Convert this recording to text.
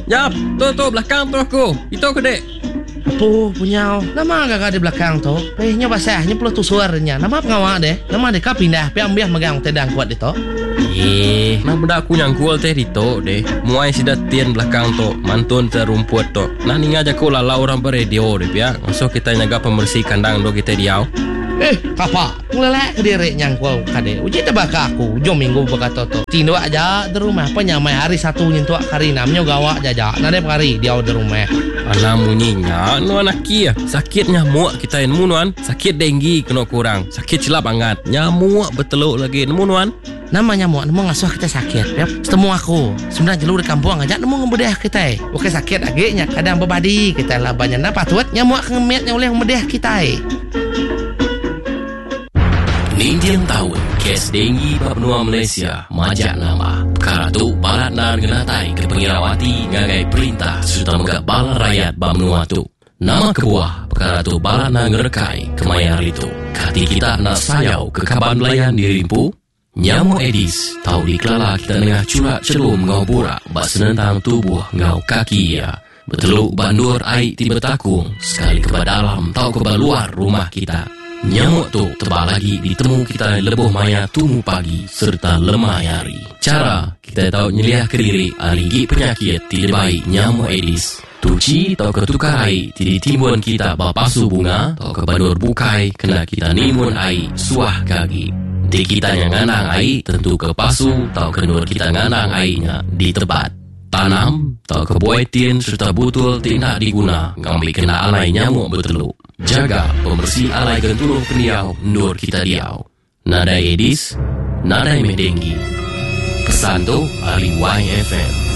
Yap, tu belakang tu aku. Itu aku dek. Apa punya? Nama agak di belakang tu. Nya basahnya perlu tu suaranya. Nama pengawak deh. Nama dek pindah. Piang megang tedang kuat itu. Nah benda aku nyangkul teh dito deh. Muai sidat tian belakang tu. Mantun terumput tu. Nah ninga aja ku lalau orang beradio deh ya. So kita nyaga pembersih kandang do kita diau. Kapa? Ngelelek ke diri nyangkul kade. Uji tebak aku. Jom minggu berkata tu. Tindo aja di rumah. Penyamai hari satu nyentuak kari namanya gawak jaja. Nade hari dia di rumah. Anak munyinya nu anak kia. Sakit nyamuk kita nemu nuan. Sakit denggi kena kurang. Sakit celap angat. Nyamuk beteluk lagi nemu nuan. Nama nyamuk nemu ngasuh kita sakit. Yap. Setemu aku. Sebenarnya jelur di kampung aja nemu ngebedah kita. Oke sakit agaknya. Kadang bebadi kita lah banyak napa tuat nyamuk ngemetnya oleh ngebedah kita. Nintiang tahun kes denggi Papua Malaysia majak nama perkara tu balat nan genatai ke pengirawati ngagai perintah serta megak balat rakyat Bamnua tu nama kebuah perkara tu balat nan ngerekai kemayar itu kati kita nak sayau ke kaban belayan dirimpu nyamuk Edis tahu dikelala kita nengah curak celum ngau burak bak senentang tubuh ngau kaki ya beteluk bandur air tiba takung sekali ke dalam tahu ke luar rumah kita. Nyamuk tu tebal lagi ditemu kita lebuh maya tumu pagi serta lemah hari. Cara kita tahu nyeliah ke diri aligi penyakit tidak baik nyamuk Edis. Tuci tau ketukar air tidak timbun kita bapasu bunga tau ke bandur bukai kena kita nimun air suah kaki. Di kita yang nganang air tentu ke pasu tau kenur kita nganang airnya di tebat. Tanam tau ke buaitin serta butul tidak diguna ngambil kena alai nyamuk beteluk. Jaga pembersih alai gentuluh peniau nur kita diau. Nadai Edis, nadai Medenggi. Pesan tu ahli YFM.